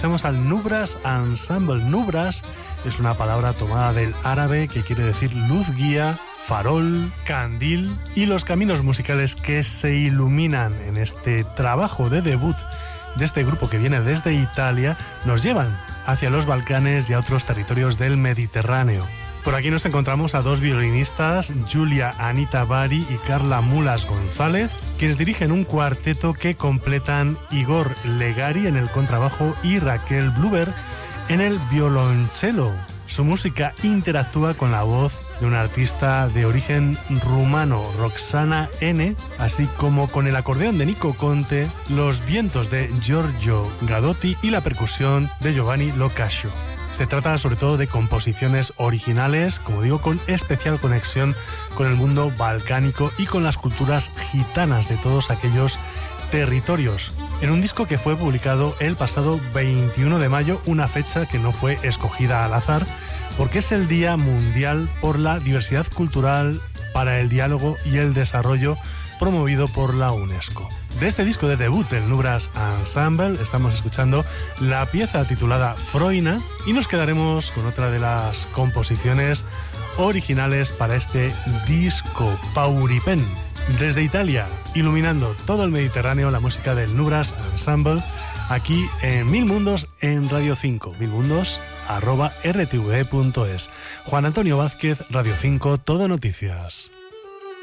escuchamos al Nubras Ensemble. Nubras es una palabra tomada del árabe que quiere decir luz guía, farol, candil, y los caminos musicales que se iluminan en este trabajo de debut de este grupo que viene desde Italia nos llevan hacia los Balcanes y a otros territorios del Mediterráneo. Por aquí nos encontramos a dos violinistas, Giulia Anita Bari y Carla Mulas González, quienes dirigen un cuarteto que completan Igor Legari en el contrabajo y Raquel Bluber en el violonchelo. Su música interactúa con la voz de una artista de origen rumano, Roxana N., así como con el acordeón de Nico Conte, los vientos de Giorgio Gadotti y la percusión de Giovanni Locascio. Se trata sobre todo de composiciones originales, como digo, con especial conexión con el mundo balcánico y con las culturas gitanas de todos aquellos territorios. En un disco que fue publicado el pasado 21 de mayo, una fecha que no fue escogida al azar, porque es el Día Mundial por la Diversidad Cultural, para el Diálogo y el Desarrollo, promovido por la UNESCO. De este disco de debut del Nubras Ensemble estamos escuchando la pieza titulada Froina y nos quedaremos con otra de las composiciones originales para este disco, Pauripen. Desde Italia, iluminando todo el Mediterráneo, la música del Nubras Ensemble, aquí en Mil Mundos en Radio 5, milmundos@rtve.es. Juan Antonio Vázquez, Radio 5, Todo Noticias.